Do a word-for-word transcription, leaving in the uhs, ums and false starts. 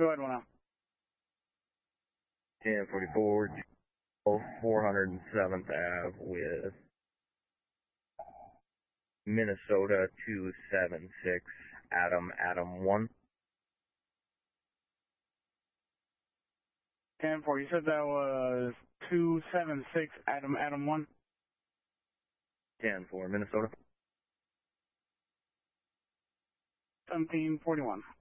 Go ahead, one out. ten forty-four, four hundred seventh Ave with Minnesota two seven six, Adam, Adam one. ten four, you said that was two seven six, Adam, Adam one? ten four, Minnesota. seventeen forty-one.